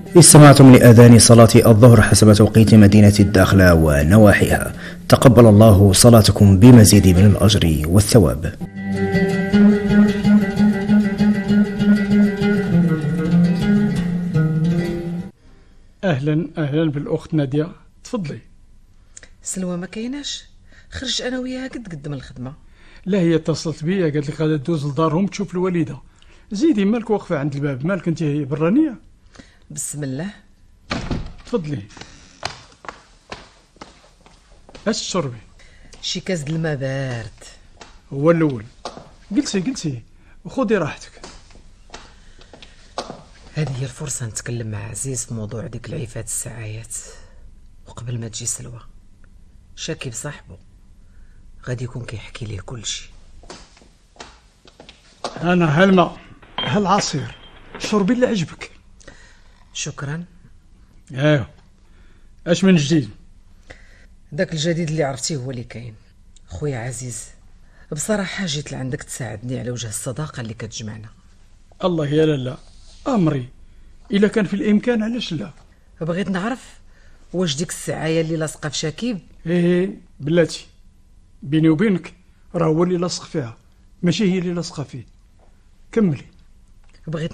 استمعتم لأذان صلاة الظهر حسب توقيت مدينة الداخلة ونواحيها. تقبل الله صلاتكم بمزيد من الأجر والثواب. أهلا بالأخت نادية، تفضلي. سلوى ما كايناش؟ خرج أنا وياها قد من الخدمة. لا، هي اتصلت بيا قالت لك غادا دوز لدارهم تشوف الوالدة. زيدي، مالك واقفة عند الباب؟ مالك انت برانية؟ بسم الله. تفضلي. اش تشربي؟ شي كاس د الماء بارد. هو الأول. جلسي وخذي راحتك. هذه هي الفرصة نتكلم مع عزيز في موضوع ديك العفات السعايات، وقبل ما تجي سلوى شاكي بصاحبه غادي يكون كيحكي ليه كل شيء. انا هالماء هالعصير شربي اللي عجبك. شكرا. ايوه، اش من جديد؟ داك الجديد اللي عرفتيه هو اللي كاين. خويا عزيز، بصراحة جيت لعندك تساعدني على وجه الصداقة اللي كتجمعنا. الله يا لالا، امري، الا كان في الامكان علاش لا. بغيت نعرف واش ديك السعاية اللي لاصقة في شكيب. ايه بلاتي، بيني وبينك راه هو اللي لاصق فيها، ماشي هي اللي لاصقه فيه. كملي. بغيت